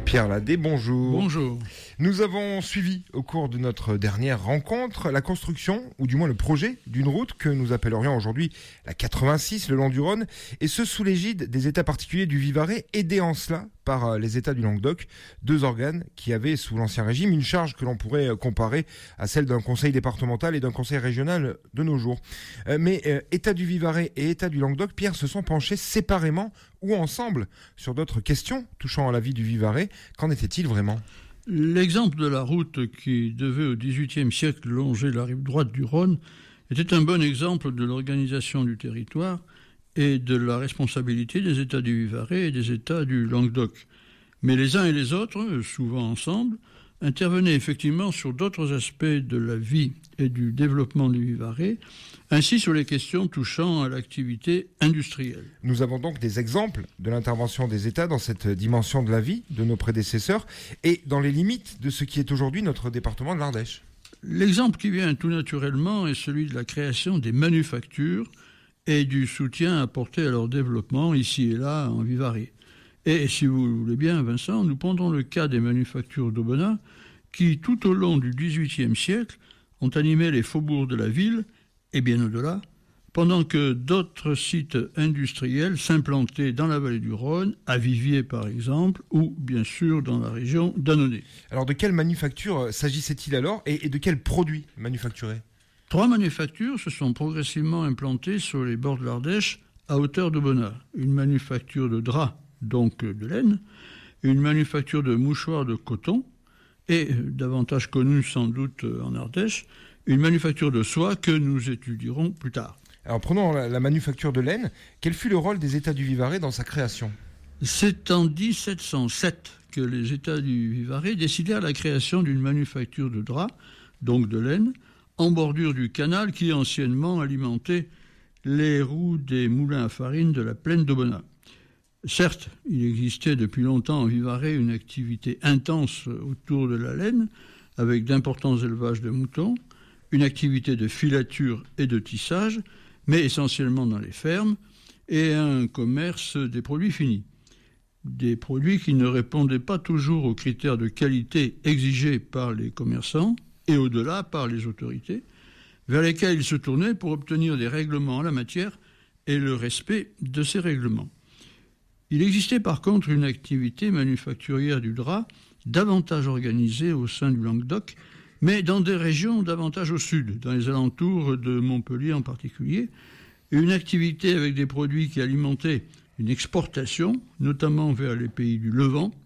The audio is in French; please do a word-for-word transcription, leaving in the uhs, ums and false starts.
Pierre Ladé, bonjour. Bonjour. Nous avons suivi au cours de notre dernière rencontre la construction, ou du moins le projet, d'une route que nous appellerions aujourd'hui la quatre-vingt-six le long du Rhône, et ce sous l'égide des États particuliers du Vivarais, aidés en cela par les États du Languedoc, deux organes qui avaient sous l'Ancien Régime une charge que l'on pourrait comparer à celle d'un conseil départemental et d'un conseil régional de nos jours. Mais euh, État du Vivarais et État du Languedoc, Pierre, se sont penchés séparément ou ensemble sur d'autres questions touchant à la vie du Vivarais. Qu'en était-il vraiment ? L'exemple de la route qui devait au dix-huitième siècle longer la rive droite du Rhône était un bon exemple de l'organisation du territoire et de la responsabilité des États du Vivarais et des États du Languedoc. Mais les uns et les autres, souvent ensemble, intervenaient effectivement sur d'autres aspects de la vie et du développement du Vivarais, ainsi sur les questions touchant à l'activité industrielle. Nous avons donc des exemples de l'intervention des États dans cette dimension de la vie de nos prédécesseurs et dans les limites de ce qui est aujourd'hui notre département de l'Ardèche. L'exemple qui vient tout naturellement est celui de la création des manufactures et du soutien apporté à leur développement ici et là en Vivarais. Et si vous le voulez bien, Vincent, nous prendrons le cas des manufactures d'Aubenas qui, tout au long du dix-huitième siècle, ont animé les faubourgs de la ville, et bien au-delà, pendant que d'autres sites industriels s'implantaient dans la vallée du Rhône, à Viviers par exemple, ou bien sûr dans la région d'Annonay. Alors de quelle manufacture s'agissait-il alors et de quels produits manufacturés ? Trois manufactures se sont progressivement implantées sur les bords de l'Ardèche à hauteur d'Aubenas. Une manufacture de drap, donc de laine, une manufacture de mouchoirs de coton, et, davantage connue sans doute en Ardèche, une manufacture de soie que nous étudierons plus tard. Alors prenons la, la manufacture de laine. Quel fut le rôle des États du Vivarais dans sa création ? C'est en dix-sept cent sept que les États du Vivarais décidèrent la création d'une manufacture de drap, donc de laine, en bordure du canal qui anciennement alimentait les roues des moulins à farine de la plaine d'Aubenas. Certes, il existait depuis longtemps en Vivarais une activité intense autour de la laine, avec d'importants élevages de moutons, une activité de filature et de tissage, mais essentiellement dans les fermes, et un commerce des produits finis. Des produits qui ne répondaient pas toujours aux critères de qualité exigés par les commerçants, et au-delà par les autorités, vers lesquels ils se tournaient pour obtenir des règlements en la matière et le respect de ces règlements. Il existait par contre une activité manufacturière du drap davantage organisée au sein du Languedoc, mais dans des régions davantage au sud, dans les alentours de Montpellier en particulier, une activité avec des produits qui alimentaient une exportation, notamment vers les pays du Levant,